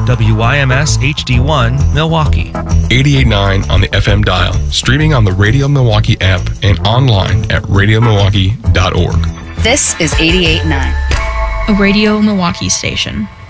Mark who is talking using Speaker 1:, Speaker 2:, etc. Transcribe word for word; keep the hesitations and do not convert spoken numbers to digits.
Speaker 1: W Y M S H D one, Milwaukee.
Speaker 2: eighty-eight point nine on the F M dial, streaming on the Radio Milwaukee app and online at radio milwaukee dot org.
Speaker 3: This is eighty-eight point nine.
Speaker 4: A Radio Milwaukee station.